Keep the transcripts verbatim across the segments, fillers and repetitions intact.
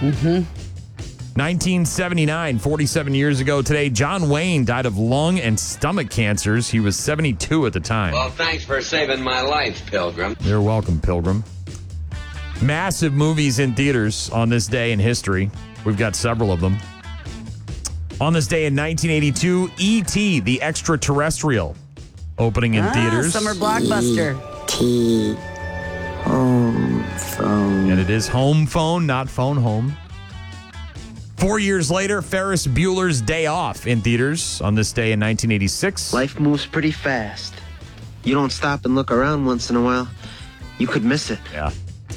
Mm-hmm. nineteen seventy-nine, forty-seven years ago today, John Wayne died of lung and stomach cancers. He was seventy-two at the time. Well, thanks for saving my life, Pilgrim. You're welcome, Pilgrim. Massive movies in theaters on this day in history. We've got several of them. On this day in nineteen eighty-two, E T, the Extraterrestrial, opening in ah, theaters. Summer blockbuster. T. Home phone. And it is home phone, not phone home. Four years later, Ferris Bueller's Day Off in theaters on this day in nineteen eighty-six. Life moves pretty fast. You don't stop and look around once in a while, you could miss it. Yeah.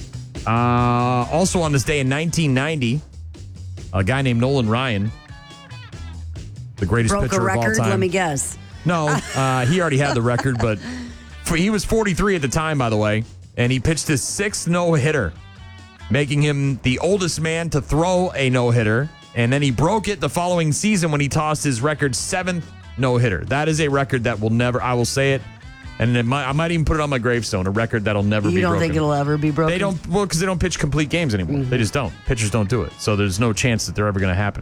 Uh, also on this day in nineteen ninety, a guy named Nolan Ryan, the greatest Broke pitcher a record, of all time. let me guess. No, uh, he already had the record, but for, he was forty-three at the time, by the way, and he pitched his sixth no-hitter, making him the oldest man to throw a no-hitter, and then he broke it the following season when he tossed his record seventh no-hitter. That is a record that will never, I will say it, and it might, I might even put it on my gravestone, a record that'll never You be don't broken. think it'll ever be broken? They don't, well, because they don't pitch complete games anymore. Mm-hmm. They just don't. Pitchers don't do it. So there's no chance that they're ever going to happen.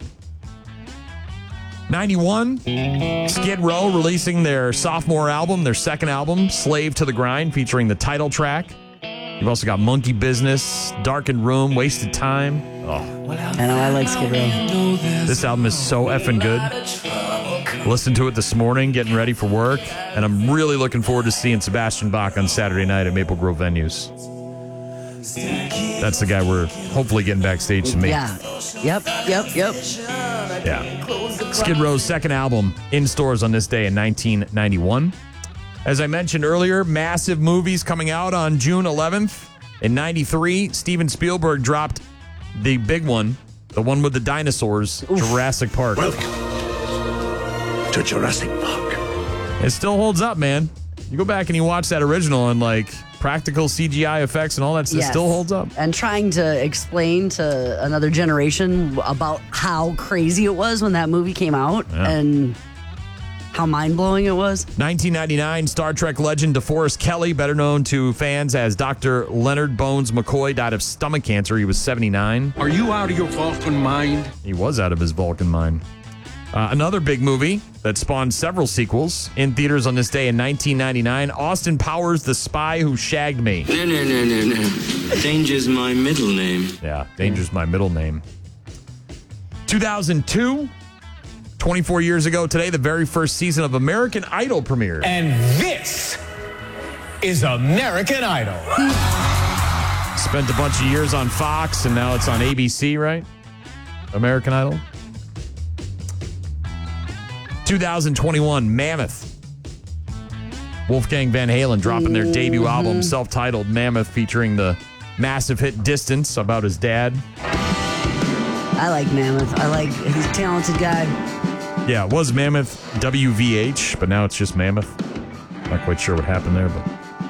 ninety-one, Skid Row releasing their sophomore album, their second album, Slave to the Grind, featuring the title track. You've also got Monkey Business, Darkened Room, Wasted Time. Oh, I know, I like Skid Row. this album is so effing good. Listened to it this morning, getting ready for work, and I'm really looking forward to seeing Sebastian Bach on Saturday night at Maple Grove Venues. That's the guy we're hopefully getting backstage to meet. Yeah. Yep, yep, yep. Yeah. Skid Row's second album in stores on this day in nineteen ninety-one. As I mentioned earlier, massive movies coming out on June eleventh. In ninety-three, Steven Spielberg dropped the big one, the one with the dinosaurs, Oof. Jurassic Park. Welcome to Jurassic Park. It still holds up, man. You go back and you watch that original and like practical C G I effects and all that stuff Yes. still holds up. And trying to explain to another generation about how crazy it was when that movie came out Yeah. and how mind-blowing it was. nineteen ninety-nine, Star Trek legend DeForest Kelley, better known to fans as Doctor Leonard Bones McCoy, died of stomach cancer. He was seventy-nine. Are you out of your Vulcan mind? He was out of his Vulcan mind. Uh, another big movie that spawned several sequels in theaters on this day in nineteen ninety-nine, Austin Powers, The Spy Who Shagged Me. No, no, no, no, no. Danger's my middle name. Yeah, Danger's my middle name. two thousand two, twenty-four years ago today, the very first season of American Idol premiered. And this is American Idol. Spent a bunch of years on Fox, and now it's on A B C, right? American Idol. two thousand twenty-one, Mammoth. Wolfgang Van Halen dropping their debut Mm-hmm. album, self-titled Mammoth, featuring the massive hit Distance about his dad. I like Mammoth. I like, he's a talented guy. Yeah, it was Mammoth W V H, but now it's just Mammoth. Not quite sure what happened there, but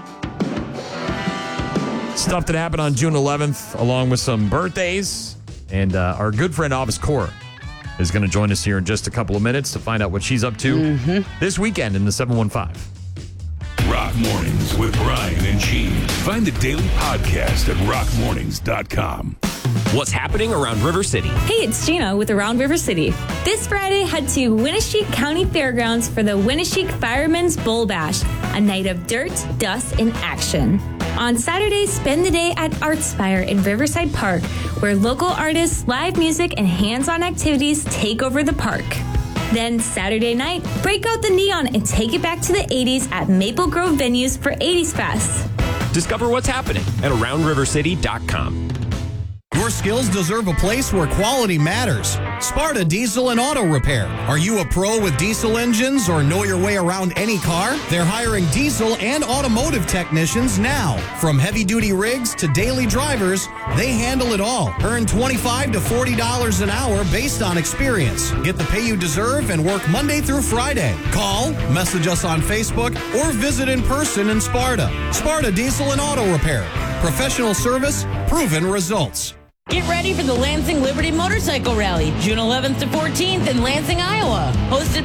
stuff that happened on June eleventh, along with some birthdays. And uh, our good friend Avis Kaur is going to join us here in just a couple of minutes to find out what she's up to Mm-hmm. this weekend in the seven one five. Rock Mornings with Brian and Gene. Find the daily podcast at rock mornings dot com. What's happening around River City? Hey, it's Gina with Around River City. This Friday, head to Winneshiek County Fairgrounds for the Winneshiek Firemen's Bull Bash, a night of dirt, dust, and action. On Saturday, spend the day at Artspire in Riverside Park, where local artists, live music, and hands-on activities take over the park. Then Saturday night, break out the neon and take it back to the eighties at Maple Grove Venues for eighties Fest. Discover what's happening at around river city dot com. Your skills deserve a place where quality matters. Sparta Diesel and Auto Repair. Are you a pro with diesel engines or know your way around any car? They're hiring diesel and automotive technicians now. From heavy-duty rigs to daily drivers, they handle it all. Earn twenty-five to forty dollars an hour based on experience. Get the pay you deserve and work Monday through Friday. Call, message us on Facebook, or visit in person in Sparta. Sparta Diesel and Auto Repair. Professional service, proven results. Get ready for the Lansing Liberty Motorcycle Rally, June eleventh to fourteenth in Lansing, Iowa. Hosted